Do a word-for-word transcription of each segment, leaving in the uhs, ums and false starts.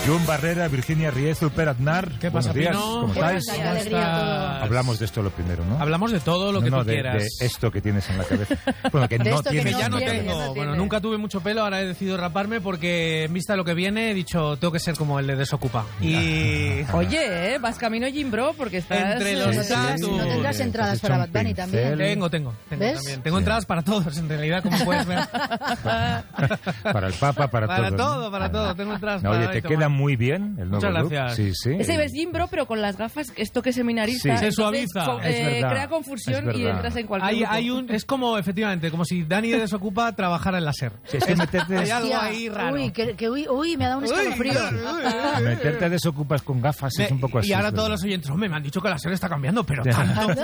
Jun Barrera, Virginia Riezu, Per Aznar. ¿Qué pasa, Buenos días, Pino? ¿cómo estáis? ¿Cómo estás? Hablamos de esto lo primero, ¿no? Hablamos de todo lo no, que no, tú de, quieras. de esto que tienes en la cabeza. Bueno, que De no esto que tienes. Que ya no tiene, tengo. ya no Bueno, tiene. nunca tuve mucho pelo, ahora he decidido raparme porque en vista de lo que viene he dicho, tengo que ser como el de Desocupa. Y... Oye, eh, vas camino Jimbro porque estás... Entre los eh, tatus. no tendrás Has entradas hecho para un Bad Bunny pincel. también. Tengo, tengo, tengo ¿Ves? también. Tengo Sí. entradas para todos, en realidad, como puedes ver. Para el Papa, para, Para todo. todo, ¿no? para todo. Tengo entradas No, para... oye, te y tomar. queda muy bien el nuevo Muchas look. gracias. Sí, sí. Ese ves Jimbro, pero con las gafas, esto que es seminarista. Sí. Se suaviza. co- Es eh, verdad, crea confusión es y verdad. entras en cualquier Hay, grupo. hay un, es como, efectivamente, como si Dani de Desocupa trabajara en la SER. Sí, es que meterte, Hay algo Hostia, ahí raro. Uy, que, que- uy, uy, me ha dado un Uy, escalofrío. meterte desocupas con gafas es un poco así. y ahora es todos verdad. los oyentes, hombre, me han dicho que la SER está cambiando, pero Ya. tanto.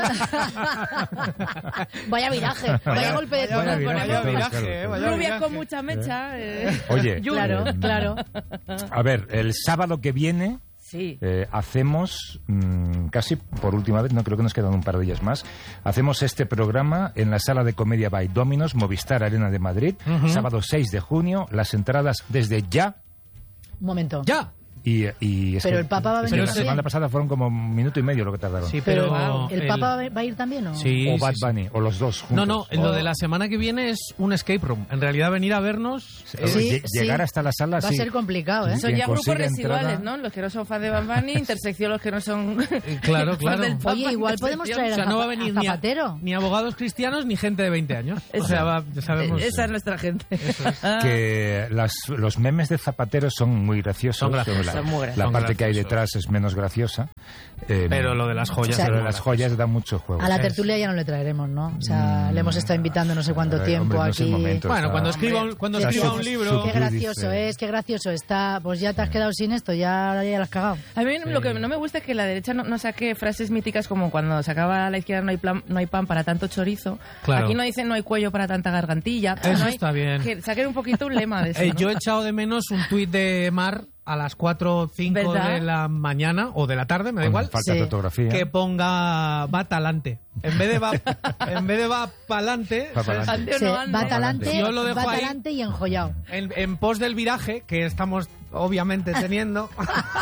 Vaya viraje, vaya, Vaya- golpe de vaya tono. viraje, Vaya claro, viraje, claro. eh, vaya Rubia viraje. con mucha mecha. eh. Oye, Claro, eh, claro. A ver, el sábado que viene Sí. eh, hacemos, mmm, casi por última vez, no creo que nos quedan un par de días más, hacemos este programa en la sala de comedia by Dominos, Movistar Arena de Madrid, Ujú. sábado seis de junio, las entradas desde ya. Un momento. ¡Ya! Y, y es Pero que- el Papa va a es venir que la también. semana pasada fueron como un minuto y medio lo que tardaron. Sí, Pero, pero... ¿el Papa va a ir también o...? Sí, o sí, Bad sí. Bunny, o los dos juntos. No, no, O- lo de la semana que viene es un escape room. En realidad venir a vernos... Sí, es- Sí, lle- sí. llegar hasta la sala, Va a sí. ser complicado, ¿eh? Sí. Son Quien ya grupos consiga residuales, entrada- ¿no? Los que no son fans de Bad Bunny, intersección los que no son... Eh, Claro, fans claro. del Papa, Oye, igual podemos intersección. traer O sea, a no va a Zapa- venir a ni, a- Zapatero. ni abogados cristianos ni gente de veinte años. O Esa- sea, va- ya sabemos... Esa es nuestra gente. Ah. Que las, los memes de Zapatero son muy graciosos. Son graciosos, La, son muy graciosos. la Son parte que hay graciosos. detrás es menos graciosa. Eh, Pero lo de las joyas... O sea, es pero muy las gracioso. joyas dan mucho juego. A la Es- tertulia ya no le traeremos, ¿no? O sea, le hemos estado invitando no sé cuánto Eh, tiempo hombre, no es el aquí. momento, Bueno, está- cuando escriba un, cuando Qué escriba su- un su- libro... Qué gracioso dice- es, qué gracioso está. Pues ya te has quedado sin esto, ya, ya lo has cagado. A mí lo que no me gusta es que la derecha no, no saque frases míticas como cuando sacaba a la izquierda no hay, plan, no hay pan para tanto chorizo. Claro. Aquí no dicen no hay cuello para tanta gargantilla. Eso No hay- está bien. Que saquen un poquito un lema de eso. Eh, ¿no? yo he echado de menos un tuit de Mar a las cuatro o cinco ¿Verdad? de la mañana o de la tarde, me da Con igual. falta Sí. de ortografía. Que ponga va talante. En vez de va, en vez de va pa'lante, Va pa'lante. Ande o Sí, no ande. va talante, Yo lo dejo va ahí. talante y enjollado. en, en pos del viraje, que estamos obviamente teniendo,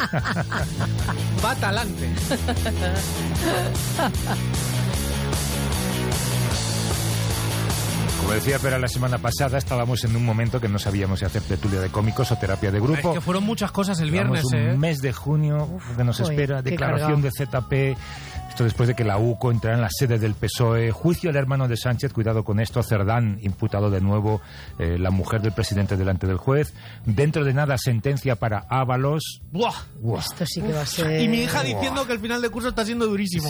va talante. Como decía Pera la semana pasada, estábamos en un momento que no sabíamos si hacer tertulia de cómicos o terapia de grupo. Es que fueron muchas cosas el viernes, Llevamos un ¿eh? mes de junio que nos Joder, espera, qué declaración cargado. de Z P, esto después de que la U C O entrara en la sede del P S O E, juicio al hermano de Sánchez, cuidado con esto, Cerdán imputado de nuevo, eh, la mujer del presidente delante del juez, dentro de nada sentencia para Ábalos. Buah. Buah. Esto sí que va a ser... Y mi hija diciendo que el final de curso está siendo durísimo. Sí.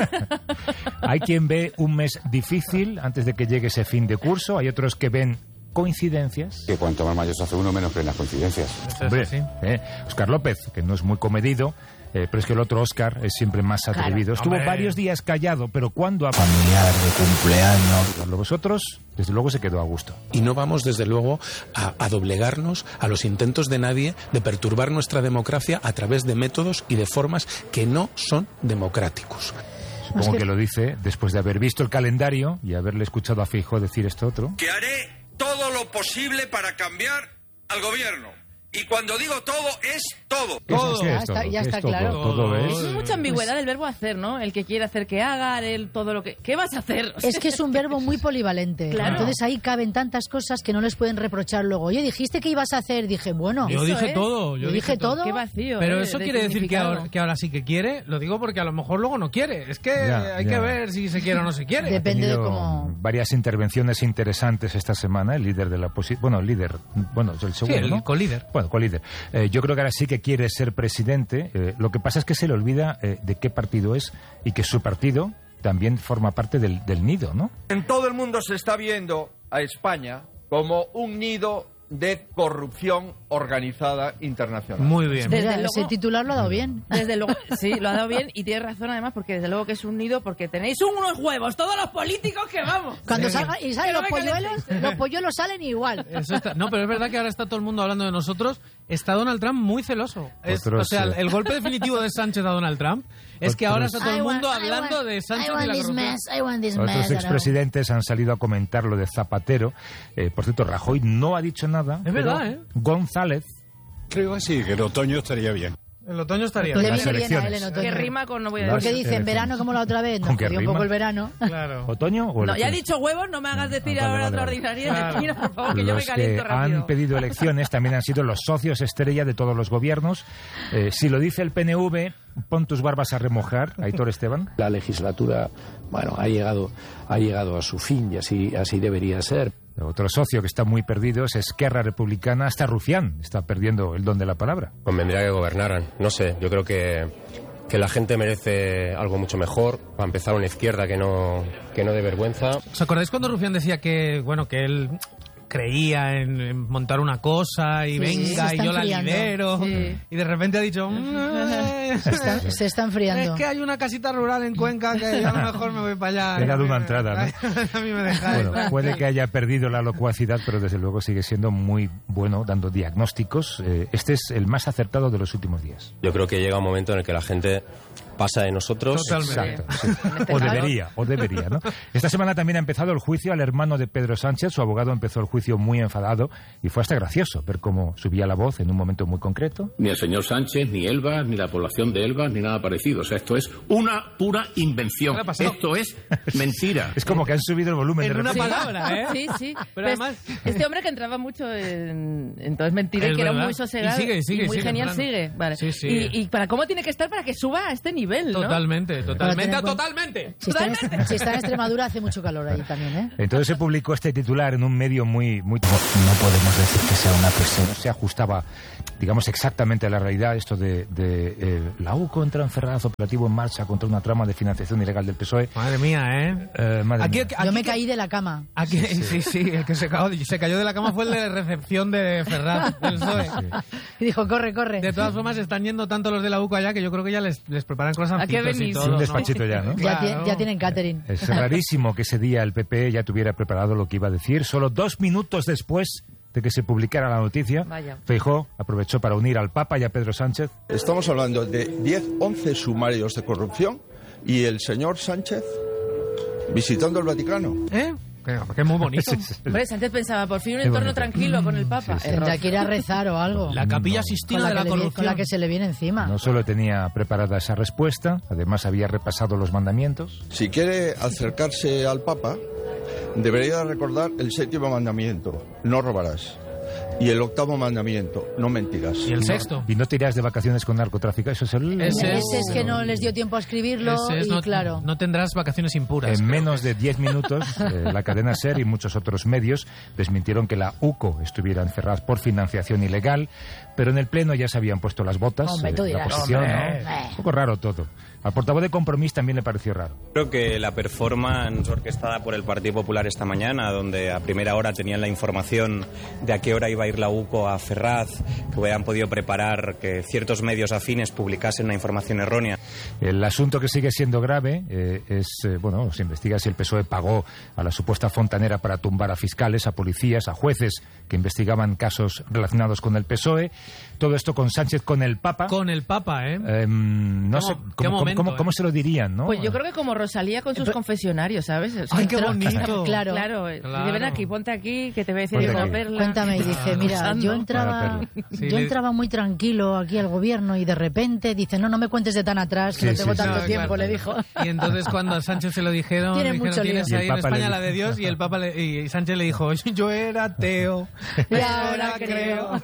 Hay quien ve un mes difícil antes de que llegue ese fin de curso, hay otros que ven coincidencias. Que cuanto más mayor se hace uno, menos creen las coincidencias. Eso es Hombre, así. eh, Óscar López, que no es muy comedido, eh, pero es que el otro Óscar es siempre más atrevido. Estuvo Hombre. varios días callado, pero cuando ha familiar de cumpleaños. hablado vosotros, desde luego se quedó a gusto. Y no vamos, desde luego, a, a doblegarnos a los intentos de nadie de perturbar nuestra democracia a través de métodos y de formas que no son democráticos. Supongo que- que lo dice después de haber visto el calendario y haberle escuchado a Feijóo decir esto otro. Que haré todo lo posible para cambiar al gobierno. Y cuando digo todo, es todo. ¿Qué es- Todo. qué es Ya está- todo? ya ¿Qué está es todo? claro. Todo es... Es mucha ambigüedad del verbo hacer, ¿no? El que quiere hacer que haga, el todo lo que... ¿Qué vas a hacer? O sea, Es que es un verbo muy polivalente. Claro. Entonces ahí caben tantas cosas que no les pueden reprochar luego. Oye, dijiste que ibas a hacer. Dije, bueno, Yo Eso dije es. todo. Yo Yo dije todo. Qué vacío. Pero eh, eso de quiere decir que significado. ahora, que ahora sí que quiere. Lo digo porque a lo mejor luego no quiere. Es que Ya, hay ya. que ver si se quiere o no se quiere. Depende de tenido cómo... varias intervenciones interesantes esta semana, el líder de la oposición, bueno, el líder, bueno, es el Sí, segundo, el ¿no? colíder. Bueno, colíder. Eh, yo creo que ahora sí que quiere ser presidente. Eh, lo que pasa es que se le olvida eh, de qué partido es y que su partido también forma parte del, del nido, ¿no? En todo el mundo se está viendo a España como un nido de corrupción organizada internacional. Muy bien. Desde Mira, luego- ese titular lo ha dado bien. Desde luego, sí, lo ha dado bien y tiene razón además porque desde luego que es un nido porque tenéis unos huevos, todos los políticos que vamos. Cuando Sí. salga y salen Que no los me polluelos, los polluelos salen igual. Eso está- no, pero es verdad que ahora está todo el mundo hablando de nosotros. Está Donald Trump muy celoso. Es- Otros, o sea, eh. el golpe definitivo de Sánchez a Donald Trump es que ahora está todo el mundo hablando de Sánchez y la corrupción. Otros expresidentes han salido a comentar lo de Zapatero. Eh, por cierto, Rajoy no ha dicho nada. Es pero verdad, ¿eh? González Creo así, que el otoño estaría bien. El otoño estaría Le bien. viene bien a él en otoño. Que rima con no voy a Porque decir. dicen verano como la otra vez, nos jodió un poco el verano. Claro. ¿Otoño o No, ya he elecciones? dicho huevos, no me hagas decir Ah, vale, ahora vale, otra vale. ordinaria. Claro. Mira, por favor, que yo me Los que caliento rápido. han pedido elecciones también han sido los socios estrella de todos los gobiernos. Eh, si lo dice el P N V, pon tus barbas a remojar, Aitor Esteban. La legislatura, bueno, ha llegado, ha llegado a su fin y así, así debería ser. Otro socio que está muy perdido es Esquerra Republicana, hasta Rufián está perdiendo el don de la palabra. Convendría que gobernaran. No sé, yo creo que, que la gente merece algo mucho mejor. Para empezar, una izquierda que no, que no dé vergüenza. ¿Os acordáis cuando Rufián decía que, bueno, que él creía en, en montar una cosa y Sí, venga se y está yo la enfriando. lidero? Sí. Y de repente ha dicho... "Mm, Se está, se está enfriando. Es que hay una casita rural en Cuenca que yo a lo mejor me voy para allá. Le he dado A mí una me- entrada, A mí me dejáis. Bueno, puede que haya perdido la locuacidad, pero desde luego sigue siendo muy bueno dando diagnósticos. Eh, este es el más acertado de los últimos días. Yo creo que llega un momento en el que la gente pasa de nosotros. Totalmente. Exacto, sí. O debería, o debería, ¿no? Esta semana también ha empezado el juicio al hermano de Pedro Sánchez. Su abogado empezó el juicio muy enfadado y fue hasta gracioso ver cómo subía la voz en un momento muy concreto. Ni el señor Sánchez, ni Elbas, ni la población de Elbas, ni nada parecido. O sea, esto es una pura invención. ¿Qué le ha pasado? Esto es mentira. Es como que han subido el volumen En de una repente. palabra, ¿eh? Sí, sí. Pero Pues, además- este hombre que entraba mucho en, en Todo es mentira Es y que era verdad. muy sosegado Y sigue, y sigue, muy sigue genial, entrando. sigue. Vale. Sí, sí. Y, y para cómo tiene que estar para que suba a este nivel, ¿no? Totalmente, Para totalmente, tener buen- totalmente. Si está, en, si está en Extremadura hace mucho calor allí también, ¿eh? Entonces se publicó este titular en un medio muy... muy No podemos decir que sea una persona. no se ajustaba, digamos, exactamente a la realidad esto de, de eh, la U contra en Ferraz, operativo en marcha contra una trama de financiación ilegal del P S O E. Madre mía, ¿eh? Eh, madre Aquí, mía. aquí- Yo me caí de la cama. aquí- sí, sí, el que se cayó, se cayó de la cama fue el de recepción de Ferraz, del P S O E. Y dijo, corre, corre. De todas formas, están yendo tanto los de la U C A allá que yo creo que ya les, les preparan cosas ¿A qué venís? y todo. Un ¿no? despachito ya, ¿no? Ya, Claro. ti- ya tienen catering. Es rarísimo que ese día el P P ya tuviera preparado lo que iba a decir. Solo dos minutos después de que se publicara la noticia, Vaya. Feijóo aprovechó para unir al Papa y a Pedro Sánchez. Estamos hablando de diez, once sumarios de corrupción y el señor Sánchez visitando el Vaticano. ¿Eh? Que, que es muy bonito. Hombre, Sánchez pensaba, por fin un Qué entorno bonito. tranquilo con el Papa. Sí, sí. Error. Tendrá que ir a rezar o algo. La capilla No. Sistina con, la de la que le viene- con corrupción. la que se le viene encima. No solo tenía preparada esa respuesta, además había repasado los mandamientos. Si quiere acercarse al Papa, debería recordar el séptimo mandamiento, no robarás. Y el octavo mandamiento, no mentirás. Y el sexto. Y no te irás de vacaciones con narcotráficos, eso es el... Ese Ese es que no les dio tiempo a escribirlo Ese es, y no, claro. no tendrás vacaciones impuras. En menos de diez minutos, eh, la cadena SER y muchos otros medios desmintieron que la U C O estuviera encerrada por financiación ilegal, pero en el Pleno ya se habían puesto las botas. Hombre, tú eh, la dirás. oposición, Hombre. ¿no? Un poco raro todo. Al portavoz de Compromís también le pareció raro. Creo que la performance orquestada por el Partido Popular esta mañana, donde a primera hora tenían la información de a qué hora iba a ir la U C O a Ferraz, que hubieran podido preparar que ciertos medios afines publicasen una información errónea. El asunto que sigue siendo grave eh, es, eh, bueno, se investiga si el P S O E pagó a la supuesta fontanera para tumbar a fiscales, a policías, a jueces que investigaban casos relacionados con el P S O E. Todo esto con Sánchez, con el Papa. Con el Papa, ¿eh? Eh, no ¿Cómo- sé, qué ¿cómo, momento, cómo- eh? cómo se lo dirían, no? Pues yo creo que como Rosalía con sus confesionarios, ¿sabes? O sea, ¡Ay, qué entró- bonito! Claro. Claro, eh, Claro. ven aquí, ponte aquí, que te voy a decir Ponte una aquí. perla. Cuéntame, y dice, mira, Usando. yo entraba, Buena Sí, yo le- entraba muy tranquilo aquí al gobierno y de repente dice, no, no me cuentes de tan atrás, que Sí, no tengo sí, tanto sí. tiempo, Claro. le dijo. Y entonces cuando a Sánchez se lo dijeron, Tiene le dijeron, mucho lío. tienes Y el ahí en Papa España le la de Dios, y el Papa le- y Sánchez le dijo, yo era ateo, Y ahora creo.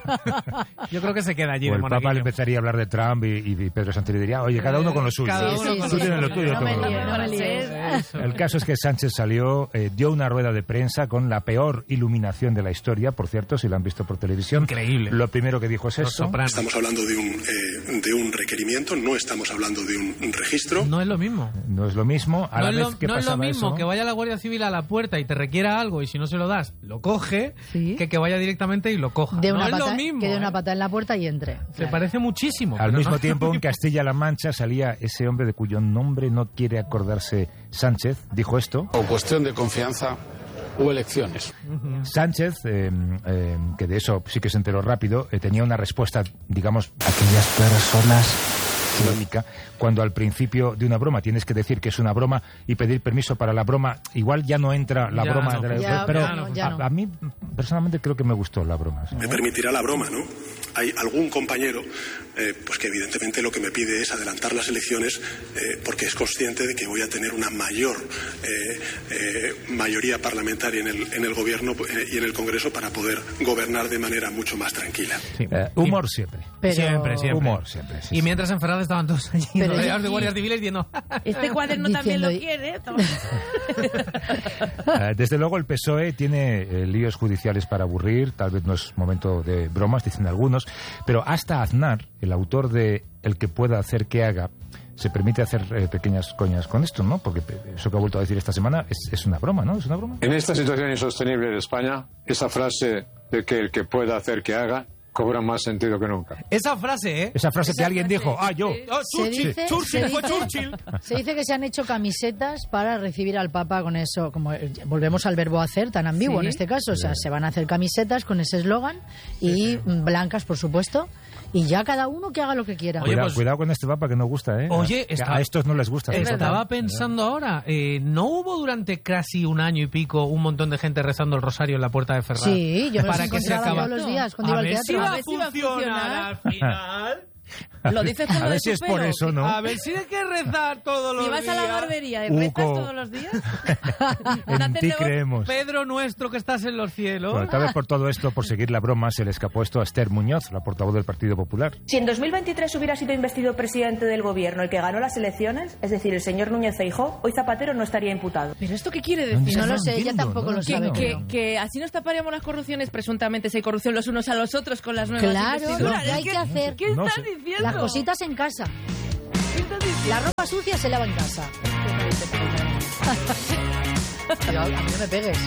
Yo creo que se queda allí O de el Papa monaguillo. le empezaría a hablar de Trump y, y Pedro Sánchez le diría, oye, cada uno con lo suyo. Cada uno Sí, con sí, Tú sí, tienes lo sí. tuyo, No me todo. líes, no me líes. Eso. El caso es que Sánchez salió, eh, dio una rueda de prensa con la peor iluminación de la historia, por cierto, si la han visto por televisión. Increíble. Lo primero que dijo es Los eso. Sopranos. Estamos hablando de un, eh, de un requerimiento, no estamos hablando de un, un registro. No es lo mismo. No es lo mismo. A No la es vez lo, que no es lo pasaba mismo eso, que vaya la Guardia Civil a la puerta y te requiera algo y si no se lo das, lo coge, Sí. que que vaya directamente y lo coja. De no una es pata, lo mismo. que de ¿eh? una pata en la puerta y entre. Se parece muchísimo. Al pero mismo no- tiempo, en Castilla-La Mancha salía ese hombre de cuyo nombre no quiere acordarse Sánchez. Dijo esto. O cuestión de confianza o elecciones. Sánchez, eh, eh, que de eso sí que se enteró rápido, eh, tenía una respuesta, digamos, Aquellas personas lógica, cuando al principio de una broma tienes que decir que es una broma y pedir permiso para la broma, igual ya no entra la ya broma. No, de la, ya, pero ya no, ya a, no. a mí personalmente creo que me gustó la broma. ¿Sí? Me permitirá la broma, ¿no? Hay algún compañero eh, pues que evidentemente lo que me pide es adelantar las elecciones eh, porque es consciente de que voy a tener una mayor eh, eh, mayoría parlamentaria en el, en el gobierno eh, y en el Congreso para poder gobernar de manera mucho más tranquila. Sí. Eh, humor siempre. Pero... Siempre, siempre. Humor siempre. Sí, y mientras en Ferraz estaban todos allí, Pero rodeados y- de guardias civiles diciendo... Este cuaderno también lo quiere. Eh, desde luego el P S O E tiene eh, líos judiciales para aburrir, tal vez no es momento de bromas, dicen algunos, pero hasta Aznar, el autor de El que pueda hacer que haga, se permite hacer eh, pequeñas coñas con esto, ¿no? Porque eso que ha vuelto a decir esta semana es, es una broma, ¿no? ¿Es una broma? En esta situación insostenible de España, esa frase de que el que pueda hacer que haga cobra más sentido que nunca. Esa frase, ¿eh? Esa frase Esa que alguien frase. dijo, ah, yo. Oh, Se Churchill, dice, Churchill, se fue dice- Churchill. se dice que se han hecho camisetas para recibir al Papa con eso, como eh, volvemos al verbo hacer, tan ambiguo Sí. en este caso, o sea, se van a hacer camisetas con ese eslogan y mm, blancas, por supuesto, y ya cada uno que haga lo que quiera. Oye, Cuidado, pues- cuidado con este Papa que no gusta, ¿eh? Oye, Que está- a estos no les gusta. Estaba ¿verdad? pensando ahora, eh, ¿no hubo durante casi un año y pico un montón de gente rezando el rosario en la puerta de Ferraz? Sí, yo me los Para que se encontraba acaba- todos los días cuando a iba al ver si teatro. va A a ver si va a funcionar funcionar. al final. Lo dices con A lo ver de si tu es por pelo, eso, ¿no? A ver si hay que rezar todos los Si vas días. a la barbería y Uco. rezas todos los días. En Naces ti de voz. creemos. Pedro nuestro que estás en los cielos. Bueno, tal vez por todo esto, por seguir la broma, se le escapó esto a Esther Muñoz, la portavoz del Partido Popular. Si en dos mil veintitrés hubiera sido investido presidente del gobierno el que ganó las elecciones, es decir, el señor Núñez Feijóo, hoy Zapatero no estaría imputado. ¿Pero esto qué quiere No decir? No lo no sé, ella entiendo, tampoco no lo Que, sabe. que, creo. que así nos taparíamos las corrupciones, presuntamente, si hay corrupción los unos a los otros con las nuevas Claro, investiduras. lo que hay Es que hacer. ¿Qué No estás sé. diciendo? Las cositas en casa. ¿Qué estás diciendo? La ropa sucia se lava en casa. Pero a mí no me pegues.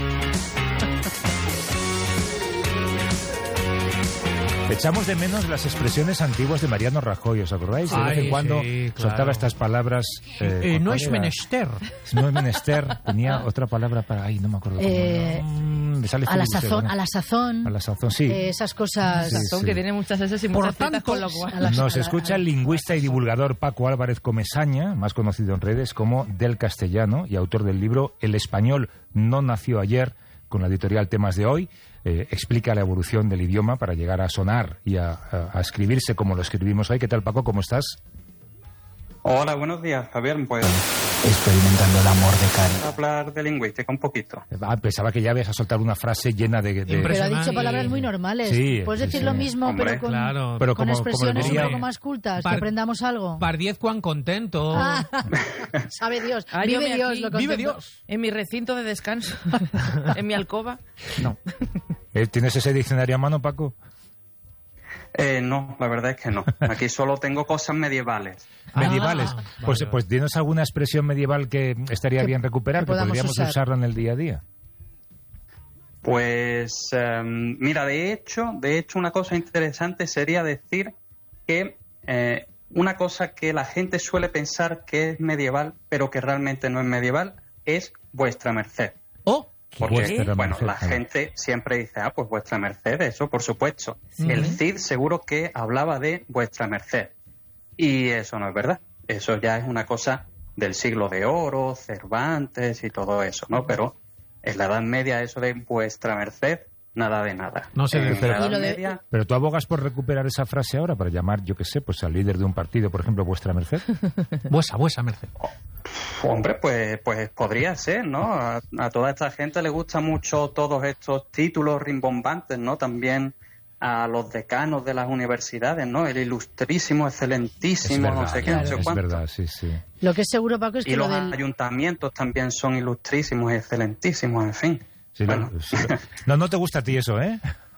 Echamos de menos las expresiones antiguas de Mariano Rajoy, ¿os acordáis? De vez Ay, en cuando sí, claro. soltaba estas palabras... eh, Eh, no ¿cuál es era? menester. No es menester. Tenía otra palabra para... Ay, no me acuerdo. cómo Eh, era. Mm, me sale A la Felipe, sazón, bueno. a la sazón. A la sazón, sí. eh, esas cosas. Sí, Son sí. que tiene muchas esas y Por muchas fritas, tanto, con lo cual... a la- Nos a la- escucha a el la- lingüista y divulgador Paco Álvarez Comesaña, más conocido en redes como Del Castellano, y autor del libro El español no nació ayer, con la editorial Temas de Hoy. Eh, explica la evolución del idioma para llegar a sonar y a, a- a escribirse como lo escribimos hoy. ¿Qué tal, Paco? ¿Cómo estás? Hola, buenos días, Javier. ¿Puedes Experimentando el amor de Cari. hablar de lingüística un poquito? Ah, pensaba que ya ibas a soltar una frase llena de... de- Pero ha dicho palabras muy normales. Sí, Puedes sí, decir sí. lo mismo, Hombre, pero con, claro. Pero con como- expresiones como diría- un poco más cultas, Par- que aprendamos algo. Pardiez cuán contento. Ah, sabe Dios. Ah, yo Vive me Dios, aquí- lo Vive contento. Dios. En mi recinto de descanso, en mi alcoba. No. Eh, ¿Tienes ese diccionario a mano, Paco? Eh, no, la verdad es que no. Aquí solo tengo cosas medievales. Medievales. Ah, pues, vale. pues dinos alguna expresión medieval que estaría Que- bien recuperar, que que, podamos podríamos usar. usarla en el día a día. Pues, em, mira, de hecho, de hecho, una cosa interesante sería decir que eh, una cosa que la gente suele pensar que es medieval, pero que realmente no es medieval, es vuestra merced. Oh, Porque, Vuestra bueno, merced, la claro. gente siempre dice, ah, pues vuestra merced, eso por supuesto. Sí. El Cid seguro que hablaba de vuestra merced. Y eso no es verdad. Eso ya es una cosa del siglo de oro, Cervantes y todo eso, ¿no? Pero en la Edad Media eso de vuestra merced, nada de nada. No sé, en pero- la Edad Y lo de- Media, Pero tú abogas por recuperar esa frase ahora para llamar, yo qué sé, pues al líder de un partido, por ejemplo, vuestra merced. vuesa, vuesa merced. hombre, pues, pues podría ser, ¿no? A, a toda esta gente le gusta mucho todos estos títulos rimbombantes, ¿no? También a los decanos de las universidades, ¿no? El ilustrísimo, Es excelentísimo, verdad, no sé qué, no sé es cuánto. verdad, sí, sí. Lo que es seguro, Paco, es que Y lo los del... ayuntamientos también son ilustrísimos y excelentísimos, en fin. Sí, lo- Bueno. sí, lo- no, no te gusta a ti eso, ¿eh?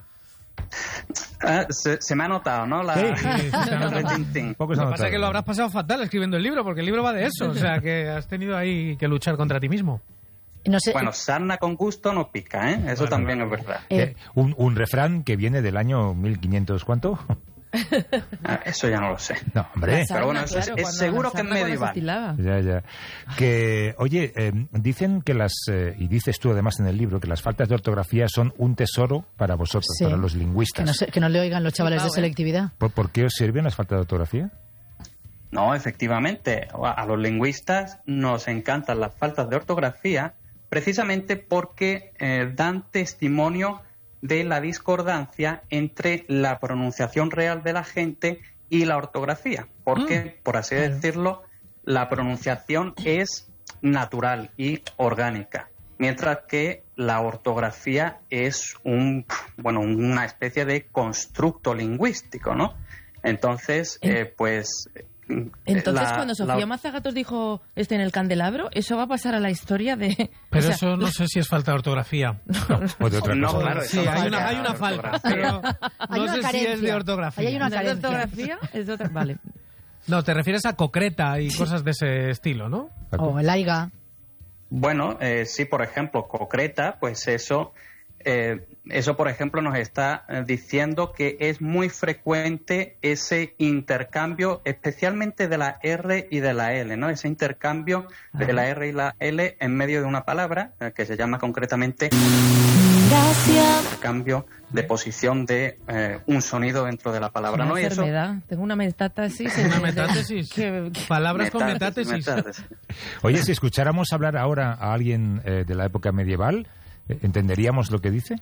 Ah, se, se me ha notado, ¿no? La, Sí, sí, se ha el notado. retintín. Poco se Lo ha que pasa es que notado. lo habrás pasado fatal escribiendo el libro, porque el libro va de eso. O sea, que has tenido ahí que luchar contra ti mismo. No sé, Bueno, sarna con gusto no pica, ¿eh? Eso Vale, también vale. es verdad. eh, Eh, un, un refrán que viene del año mil quinientos, ¿cuánto? Ah, eso ya no lo sé. No, hombre. Pero bueno, eso es- Claro, es cuando seguro la que es sarna cuando se medieval. estilaba. Ya, ya. Que, oye, eh, dicen que las, eh, y dices tú además en el libro, que las faltas de ortografía son un tesoro para vosotros, sí, para los que, lingüistas. no se- que no le oigan los chavales de Flipao, ¿eh? selectividad. ¿Por, por qué os sirven las faltas de ortografía? No, efectivamente, a los lingüistas nos encantan las faltas de ortografía precisamente porque eh, dan testimonio de la discordancia entre la pronunciación real de la gente y la ortografía, porque, mm, por así claro. decirlo, la pronunciación es natural y orgánica, mientras que la ortografía es un, bueno, una especie de constructo lingüístico, ¿no? Entonces, eh, pues... Entonces, la, cuando Sofía la... Mazagatos dijo este en el candelabro, eso va a pasar a la historia de... Pero o sea, eso no sé si es falta de ortografía. No, o de otra no, cosa. claro, sí, hay una, hay una falta, pero no sé si es de ortografía. Hay una ¿no es de ortografía? Es de otra... Vale. No, te refieres a concreta y cosas de ese estilo, ¿no? O el aiga. Bueno, eh, sí, por ejemplo, concreta, pues eso... Eh, eso, por ejemplo, nos está eh, diciendo que es muy frecuente ese intercambio, especialmente de la R y de la L, ¿no? Ese intercambio Ajá. de la R y la L en medio de una palabra eh, que se llama concretamente Gracias. Intercambio de posición de eh, un sonido dentro de la palabra, una ¿no? enfermedad. Eso... Tengo una metástasis. Una metástasis. que... Palabras con metástasis. metástasis. Oye, si escucháramos hablar ahora a alguien eh, de la época medieval, ¿entenderíamos lo que dice?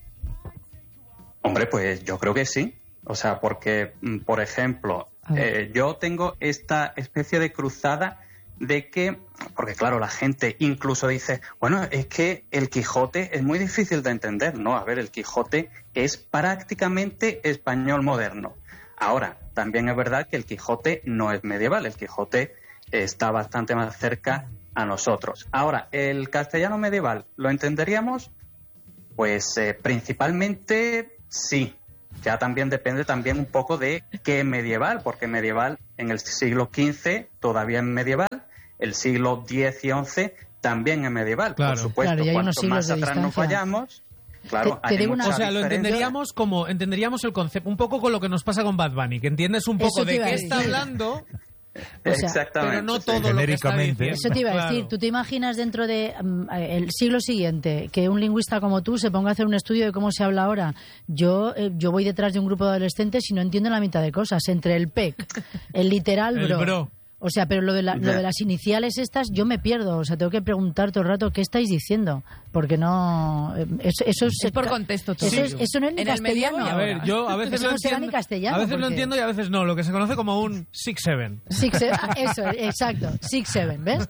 Hombre, pues yo creo que sí. O sea, porque, por ejemplo, eh, yo tengo esta especie de cruzada de que, porque claro, la gente incluso dice, bueno, es que el Quijote es muy difícil de entender. No, a ver, el Quijote es prácticamente español moderno. Ahora, también es verdad que el Quijote no es medieval. El Quijote está bastante más cerca a nosotros. Ahora, ¿el castellano medieval lo entenderíamos? Pues eh, principalmente sí. Ya también depende también un poco de qué medieval, porque medieval en el siglo quince todavía es medieval, el siglo diez y once también es medieval. Claro. Por supuesto, claro, cuanto más atrás distancia. nos vayamos, claro, te, te hay una... mucha O sea, lo diferencia. entenderíamos como entenderíamos el concepto, un poco con lo que nos pasa con Bad Bunny, que entiendes un poco Eso te de iba a qué decir. está hablando. O sea, Exactamente. Pero no sí. todo lo que está Genéricamente. diciendo. Eso te iba a decir. Claro. ¿Tú te imaginas dentro de um, el siglo siguiente que un lingüista como tú se ponga a hacer un estudio de cómo se habla ahora? Yo eh, yo voy detrás de un grupo de adolescentes y no entiendo la mitad de cosas. Entre el P E C, el literal El bro. bro. O sea, pero lo de, la, lo de las iniciales estas, yo me pierdo. O sea, tengo que preguntar todo el rato qué estáis diciendo. Porque no... eh, Eso, eso es, Es por contexto todo. Eso, es, eso no es ni En el castellano. medievo y A ver, yo a veces Eso lo no será ni entiendo. castellano, A veces lo porque- entiendo y a veces no. Lo que se conoce como un six seven. Six, seven, ah, eso, exacto. Six, seven, ¿ves?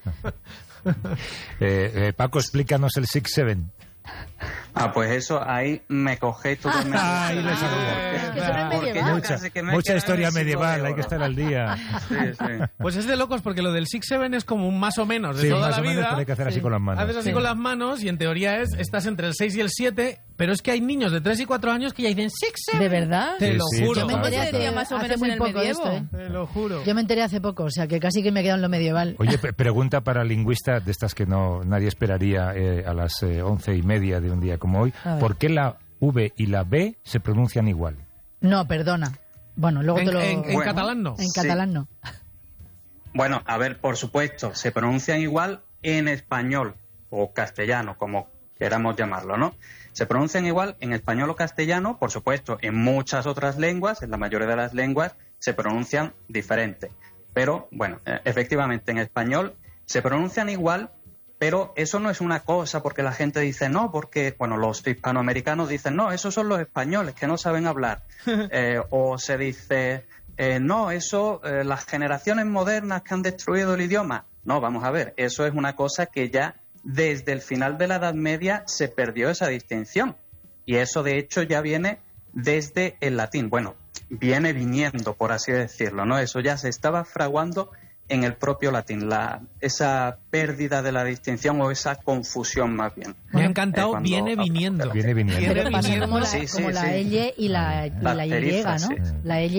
Eh, eh, Paco, explícanos el six seven. Ah, pues eso, ahí me cogé totalmente. Ay, lo sabía. Es que eso no es Porque medieval. yo Mucha, casi que me he mucha quedado historia en el siglo medieval, de hay que oro. estar al día. Sí, sí. Pues es de locos porque lo del six seven es como un más o menos de Sí, toda más la o menos, vida. pero hay que hacer así Sí. con las manos. Haces así Sí. con las manos y en teoría es estás entre el seis y el siete, pero es que hay niños de tres y cuatro años que ya dicen six seven. ¿De verdad? Te Sí, lo sí, juro. Yo me total, enteré total. hace, más o hace menos muy en el poco de esto, medievo. ¿eh? Te lo juro. Yo me enteré hace poco, o sea, que casi que me he quedado en lo medieval. Oye, pre- pregunta para lingüista de estas que no nadie esperaría eh, a las eh, once y media de un día como hoy. A ver. ¿Por qué la V y la B se pronuncian igual? No, perdona. Bueno, luego En, te lo... en- en Bueno. catalán no. En Sí. catalán no. Bueno, a ver, por supuesto, se pronuncian igual en español o castellano, como queramos llamarlo, ¿no? Se pronuncian igual en español o castellano, por supuesto, en muchas otras lenguas, en la mayoría de las lenguas, se pronuncian diferente. Pero, bueno, eh, efectivamente, en español se pronuncian igual, pero eso no es una cosa porque la gente dice no, porque, bueno, los hispanoamericanos dicen no, esos son los españoles que no saben hablar. Eh, o se dice... Eh, no, eso, eh, las generaciones modernas que han destruido el idioma. No, vamos a ver, eso es una cosa que ya desde el final de la Edad Media se perdió esa distinción. Y eso, de hecho, ya viene desde el latín. Bueno, viene viniendo, por así decirlo, ¿no? Eso ya se estaba fraguando en el propio latín, la, esa pérdida de la distinción o esa confusión más bien. Me ha encantado, Eh, cuando- viene viniendo. Viene viniendo. Viene Pero pasa viniendo. como la, Sí, sí, como la sí. L y la, y La la Y, teriza, ¿no? sí. La L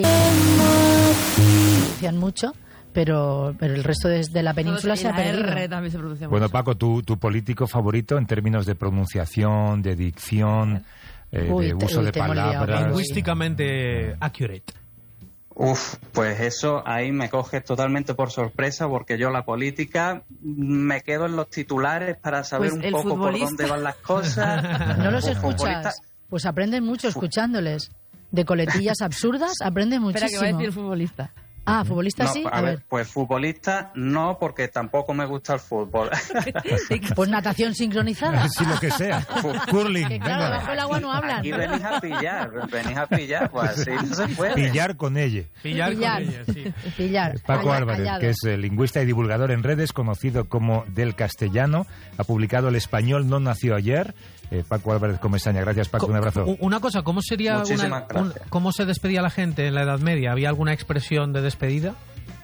pronuncian mucho, pero, pero el resto de, de la península Y se ha la perdido. R también se pronuncia Bueno, mucho. Paco, tu, tu político favorito en términos de pronunciación, de dicción, eh, Uy, de te- uso uy, de te hemos liado, palabras. Paco. Lingüísticamente accurate. Uf, pues eso ahí me coge totalmente por sorpresa porque yo la política me quedo en los titulares para saber Pues un el poco por futbolista. dónde van las cosas. ¿No los O escuchas? futbolista. Pues aprenden mucho escuchándoles. De coletillas absurdas aprenden Espera, que va a muchísimo. decir el futbolista. Ah, futbolista No, sí. a, A ver, ver. pues futbolista no, porque tampoco me gusta el fútbol. Pues natación sincronizada. Sí, lo que sea. Curling. Que claro, venga. bajo el agua no hablan. Aquí venís a pillar, venís a pillar, pues así no se puede. Pillar con ella. Pillar, Pillar. con ella, sí. Pillar. Paco Halla- Álvarez, hallado. que es eh, lingüista y divulgador en redes, conocido como Del Castellano, ha publicado El español no nació ayer. Eh, Paco Álvarez Comesaña, gracias Paco, un abrazo. U- Una cosa, ¿cómo sería Muchísimas una, un- gracias. cómo se despedía la gente en la Edad Media? ¿Había alguna expresión de despedida?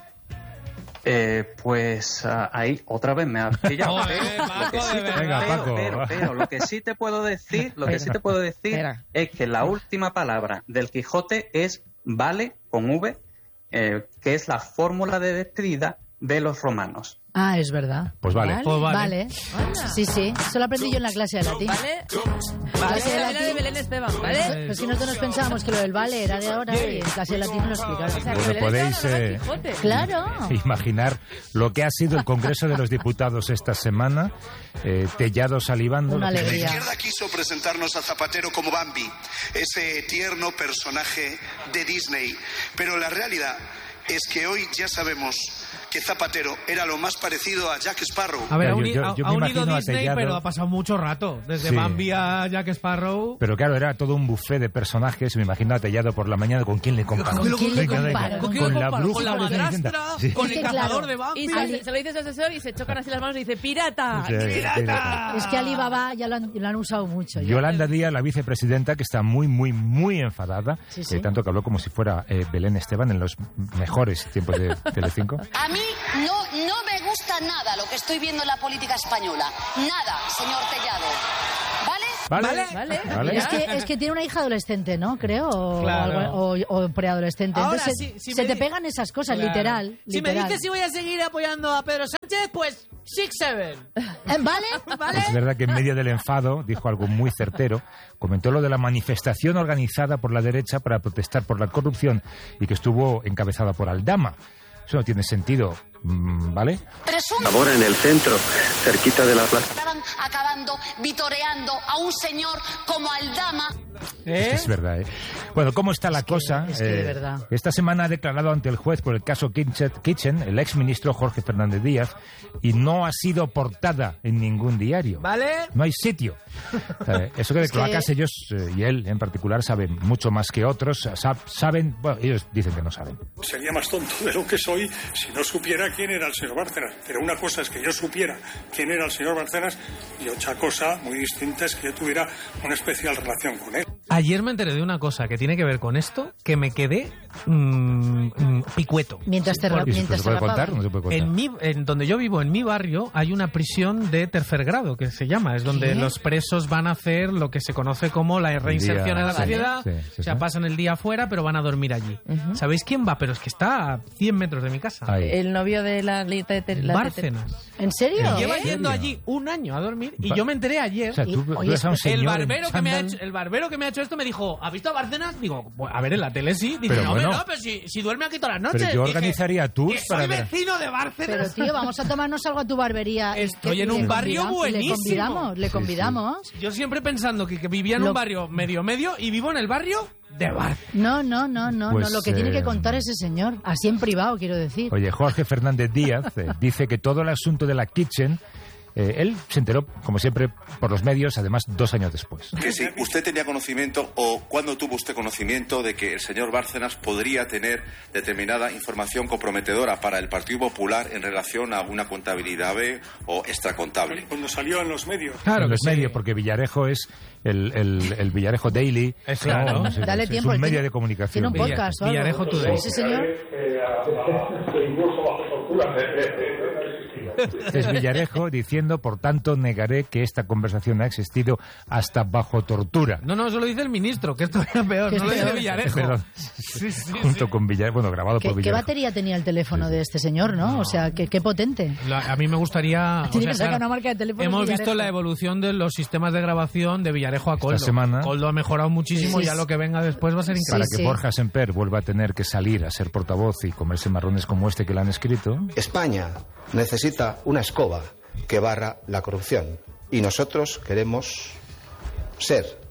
Eh, pues ah, ahí otra vez me has pillado. Joder, Pero lo que Paco, sí de te- verdad. Venga, pero, Paco. pero, pero, lo que sí te puedo decir, lo que sí te puedo decir Espera. es que la última palabra del Quijote es vale con V, eh, que es la fórmula de despedida de los romanos. Ah, es verdad. Pues vale. Pues vale. Vale. Sí, sí. Eso lo aprendí yo en la clase de latín. ¿Vale? Clase de Vale, latín. de Belén Esteban, ¿vale? Pero si nosotros nos pensábamos que lo del vale era de ahora y en clase de latín me lo explicaron. O sea, que Bueno, Belén podéis, Esteban no era eh, Quijote. Claro. Imaginar lo que ha sido el Congreso de los Diputados esta semana, eh, Tellado salivando. Una lo que- La alegría. izquierda quiso presentarnos a Zapatero como Bambi, ese tierno personaje de Disney. Pero la realidad es que hoy ya sabemos que Zapatero era lo más parecido a Jack Sparrow. A ver, Ya, ha, yo- uni- yo- ha- yo ha me unido imagino a Disney, Tellado. pero ha pasado mucho rato. Desde Sí. Bambi a Jack Sparrow. Pero claro, era todo un buffet de personajes. Me imagino a Tellado por la mañana. ¿Con quién le comparo? ¿Con quién le Venga, venga, comparo? ¿Con quién Con le la comparo? bruja Con la de Cenicienta. madrastra, Sí. con Es el que, cazador claro, de Bambi. Y se, se lo dice su asesor y se chocan así las manos y dice ¡pirata! Sí, ¡Pirata! Es que Alibaba ya lo han, lo han usado mucho. ya. Yolanda Díaz, la vicepresidenta, que está muy, muy, muy enfadada, Sí, sí. eh, tanto que habló como si fuera eh, Belén Esteban en los mejores tiempos de Telecinco. A mí no, no me gusta nada lo que estoy viendo en la política española. Nada, señor Tellado. ¿Vale? ¿Vale? Vale. ¿Vale? Es que, es que tiene una hija adolescente, ¿no? Creo. O, Claro. algo- o- o preadolescente. Ahora, Entonces si- se, si se me te di- pegan esas cosas, Claro. literal. Si me literal. dices si voy a seguir apoyando a Pedro Sánchez, pues six seven. Eh, ¿Vale? ¿Vale? Es verdad que en medio del enfado dijo algo muy certero. Comentó lo de la manifestación organizada por la derecha para protestar por la corrupción y que estuvo encabezada por Aldama. Eso no tiene sentido, mm, ¿vale? Ahora en el centro, cerquita de la plaza. Estaban acabando vitoreando a un señor como Aldama. Es que es verdad, ¿eh? Bueno, ¿cómo está la cosa? es que de Eh, verdad. Esta semana ha declarado ante el juez por el caso Kitchen, Kitchen el exministro Jorge Fernández Díaz, y no ha sido portada en ningún diario. ¿Vale? No hay sitio. Eh, eso que de Es que- cloacas ellos, eh, y él en particular, saben mucho más que otros. Sa- saben, bueno, ellos dicen que no saben. Sería más tonto de lo que soy si no supiera quién era el señor Bárcenas. Pero una cosa es que yo supiera quién era el señor Bárcenas y otra cosa muy distinta es que yo tuviera una especial relación con él. Ayer me enteré de una cosa que tiene que ver con esto, que me quedé mm, mm, picueto. Mientras te, ra- ¿Y eso mientras se puede te rapaban. contar? No se puede contar. En, mi, en donde yo vivo, en mi barrio, hay una prisión de tercer grado, que se llama. Es donde ¿Qué? los presos van a hacer lo que se conoce como la reinserción día, en la sí, sociedad. sí, sí, o sea, sí. pasan el día afuera, pero van a dormir allí. ¿Sabéis quién va? Pero es que está a cien metros de mi casa. Ahí. El novio de la... la, la- Bárcenas. ¿En serio? ¿En Lleva serio? yendo allí un año a dormir y Va- yo me enteré ayer. O sea, tú, tú oye, ves a un el señor en barbero que me ha chándal. hecho, el barbero que me ha hecho esto me dijo, ¿has visto a Bárcenas? Digo, "Pues, a ver, en la tele sí. Dice, Pero no, bueno. hombre, no, pero si, si duerme aquí todas las noches. Pero yo Dije, organizaría tours que para soy ver. vecino de Pero Bárcenas. tío, vamos a tomarnos algo a tu barbería. y Estoy que- en y un le barrio convidamos- buenísimo. Le convidamos, le Sí, sí. convidamos. Yo siempre pensando que, que vivía en Lo- un barrio medio medio y vivo en el barrio de Bárcenas. No, no, no, no, Pues, no. Lo que tiene eh, que contar ese señor, así en privado, quiero decir. Oye, Jorge Fernández Díaz eh, dice que todo el asunto de la Kitchen, eh, él se enteró, como siempre, por los medios, además dos años después. Que si usted tenía conocimiento o cuándo tuvo usted conocimiento de que el señor Bárcenas podría tener determinada información comprometedora para el Partido Popular en relación a una contabilidad B o extracontable. Cuando salió en los medios. Claro en que los sí. medios, porque Villarejo es el, el, el Villarejo Daily. Es claro. ¿no? Es- Dale es tiempo, un él medio tiene- de comunicación. Tiene un podcast o algo. Villarejo Today. Sí, señor. Es Villarejo diciendo, por tanto, negaré que esta conversación ha existido hasta bajo tortura. No, no, eso lo dice el ministro, que es todavía peor. Que es No lo dice peor. Villarejo. Perdón. Sí, sí, Junto con Villarejo, bueno, grabado ¿Qué, por qué Villarejo. batería tenía el teléfono de este señor, no? O sea, qué, qué potente. La- a mí me gustaría... o Tiene sea, que sacar claro, una marca de teléfono. hemos Villarejo. visto la evolución de los sistemas de grabación de Villarejo a Coldo. semana. Coldo ha mejorado muchísimo Sí, y ya sí. lo que venga después va a ser Para increíble. que sí. Borja Semper vuelva a tener que salir a ser portavoz y comerse marrones como este que le han escrito. España necesita una escoba que barra la corrupción y nosotros queremos ser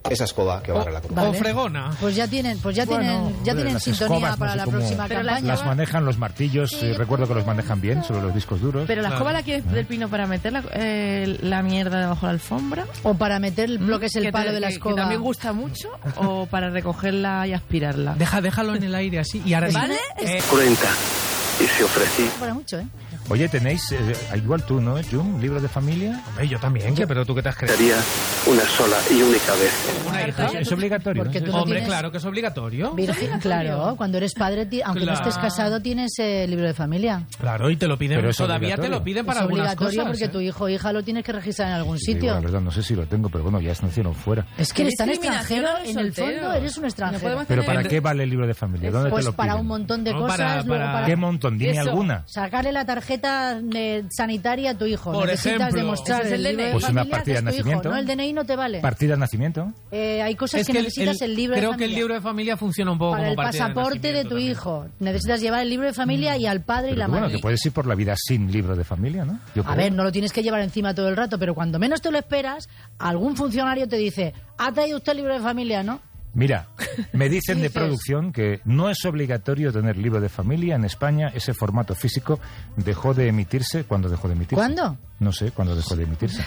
esa escoba que barre la comunidad. O fregona. Pues ya tienen, pues ya Bueno, tienen, ya joder, tienen las sintonía escobas, no para sé la cómo- próxima Pero campaña. Las manejan los martillos, eh, recuerdo que los manejan bien sobre los discos duros. Pero la escoba la quieres del pino para meter la, eh, la mierda debajo de la alfombra. O para meter lo que es el Que palo te- de la que- escoba. Que también gusta mucho. O para recogerla y aspirarla. Deja, déjalo en el aire así. Y ahora sí. ¿Vale? Eh, Cuenta. Y se ofrecí. Para mucho, ¿eh? Oye, tenéis, eh, igual tú, ¿no, Jun? ¿Libro de familia? Hombre, yo también, ¿qué? Pero tú qué te has creído. Sería una sola y única vez. Una hija. Es, es obligatorio. Porque ¿no? tú no Hombre, tienes- claro que es obligatorio. Virgen, claro, cuando eres padre, ti- aunque Claro. no estés casado, tienes el libro de familia. Claro, y te lo piden, Pero es todavía te obligatorio. lo piden para es algunas obligatorio cosas. porque ¿eh? tu hijo o hija lo tienes que registrar en algún Digo, sitio. la verdad, no sé si lo tengo, pero bueno, ya es nacido fuera. Es que Qué eres tan discriminación extranjero, a los en el solteros. fondo eres un No extranjero. podemos ¿Pero tener- para qué vale el libro de familia? ¿Dónde Pues te lo para piden? un montón de No, cosas. para- luego para- para ¿Qué montón? Dime Eso, alguna. Sacarle la tarjeta eh, sanitaria a tu hijo. Por Necesitas ejemplo. demostrar Ese es el el libro D N I. de Pues una familia que partida es de tu hijo. nacimiento. No, el D N I no te vale. ¿Partida de nacimiento? Eh, hay cosas Es que, que el- necesitas el, libro creo de que el familia. libro de familia funciona un poco Para como el partida pasaporte de, nacimiento tu también. hijo. Necesitas llevar el libro de familia y al padre y Pero la que, bueno, madre. que puedes ir por la vida sin libro de familia, ¿no? Yo A creo. ver, no lo tienes que llevar encima todo el rato, pero cuando menos te lo esperas, algún funcionario te dice, ¿ha traído usted el libro de familia, no? Mira, me dicen ¿Qué de dices? producción que no es obligatorio tener libro de familia. En España ese formato físico dejó de emitirse. ¿Cuándo dejó de emitirse? ¿Cuándo? No sé, ¿cuándo dejó de emitirse?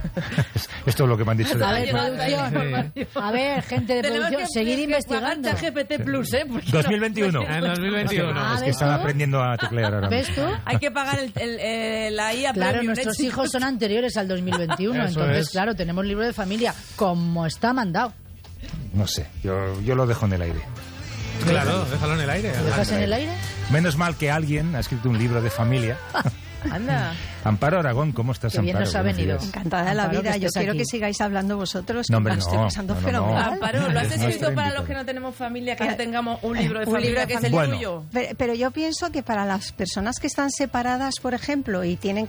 Esto es lo que me han dicho. de A ver, producción. producción. A ver, gente de Tenemos producción, que- seguir que investigando. pagar G P T Plus, ¿eh? Porque dos mil veintiuno. En dos mil veintiuno. Ah, Es que ¿ves están tú? aprendiendo a teclear ahora ¿Ves mismo. tú? hay que pagar el, el- eh, la I A Claro, Premium, nuestros ¿eh, hijos chicos? son anteriores al dos mil veintiuno, Eso entonces, es. claro, tenemos libro de familia, como está mandado. No sé, yo, yo lo dejo en el aire. Claro, déjalo en el aire. ¿Lo dejas en el aire? Menos mal que alguien ha escrito un libro de familia. Anda. Amparo Aragón, ¿cómo estás, Qué bien Amparo? nos ha Buenos venido. días. Encantada de la Amparo, vida. que Yo estés quiero aquí. que sigáis hablando vosotros, No, que hombre, me lo estoy no, pasando no, no, fenomenal. no. Amparo, ¿lo has Es nuestra escrito para los invitada. que no tenemos familia, que no tengamos un libro de Un familia libro de que es el familia. tuyo? Pero, pero yo pienso que para las personas que están separadas, por ejemplo, y tienen